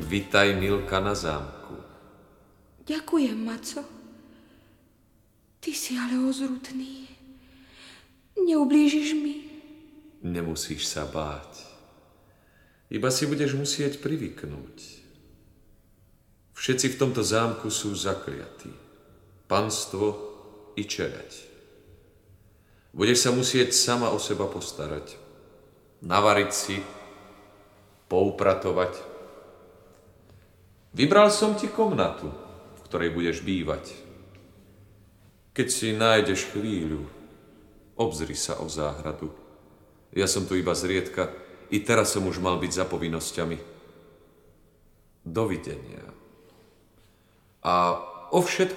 Vitaj, Milka, na zámku. Ďakujem, Maco. Ty si ale ozrutný. Neublížiš mi? Nemusíš sa báť. Iba si budeš musieť privyknúť. Všetci v tomto zámku sú zakliatí. Panstvo i čeľaď. Budeš sa musieť sama o seba postarať. Navariť si, poupratovať. Vybral som ti komnatu, v ktorej budeš bývať. Keď si nájdeš chvíľu, obzri sa o záhradu. Ja som tu iba zriedka, i teraz som už mal byť za povinnosťami. Dovidenia. A o všetko